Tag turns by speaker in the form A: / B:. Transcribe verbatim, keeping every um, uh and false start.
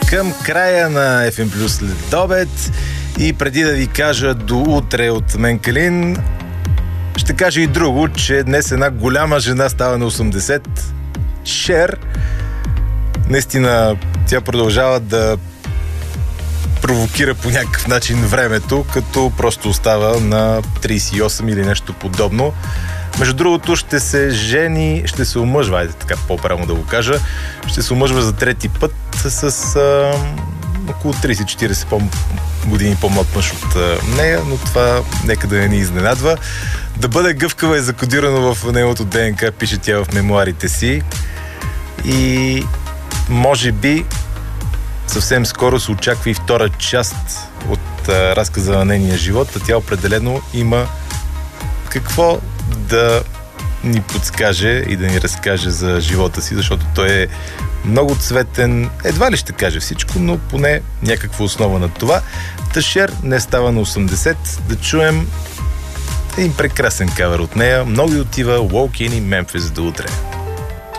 A: към края на еф ем Плюс след обед и преди да ви кажа до утре от мен Калин, ще кажа и друго, че днес една голяма жена става на осемдесет. Шер. Наистина тя продължава да провокира по някакъв начин времето, като просто остава на трийсет и осем или нещо подобно. Между другото, ще се жени, ще се омъжва, айде така по-правилно да го кажа, ще се омъжва за трети път с а, около трийсет-четирийсет по- години по-млад мъж от а, нея, но това нека да не ни изненадва. Да бъде гъвкава е закодирано в нейното ДНК, пише тя в мемуарите си, и може би съвсем скоро се очаква и втора част от а, разказа на нейния живот, а тя определено има какво да ни подскаже и да ни разкаже за живота си, защото той е много цветен, едва ли ще каже всичко, но поне някаква основа на това. Ташер не става на осемдесет, да чуем един прекрасен кавър от нея. Много и отива Walk In и Memphis до утре.